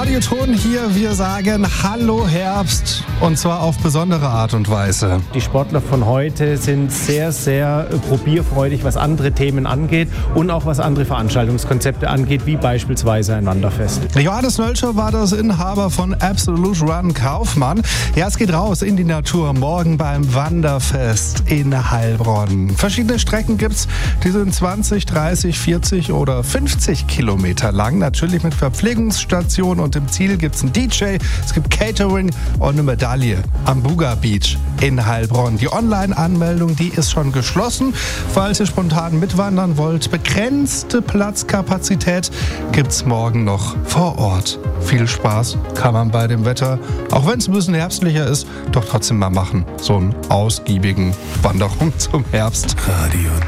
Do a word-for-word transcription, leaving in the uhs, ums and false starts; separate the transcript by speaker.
Speaker 1: Radioton hier. Wir sagen Hallo Herbst und zwar auf besondere Art und Weise.
Speaker 2: Die Sportler von heute sind sehr, sehr probierfreudig, was andere Themen angeht und auch was andere Veranstaltungskonzepte angeht, wie beispielsweise ein Wanderfest.
Speaker 1: Johannes Nölscher war das Inhaber von Absolute Run Kaufmann. Ja, es geht raus in die Natur morgen beim Wanderfest in Heilbronn. Verschiedene Strecken gibt's, die sind zwanzig, dreißig, vierzig oder fünfzig Kilometer lang. Natürlich mit Verpflegungsstation und im Ziel gibt's einen D J, es gibt Catering und eine Medaille am Buga Beach in Heilbronn. Die Online-Anmeldung, die ist schon geschlossen. Falls ihr spontan mitwandern wollt, begrenzte Platzkapazität gibt's morgen noch vor Ort. Viel Spaß kann man bei dem Wetter, auch wenn es ein bisschen herbstlicher ist, doch trotzdem mal machen. So einen ausgiebigen Wanderung zum Herbst.
Speaker 3: Radio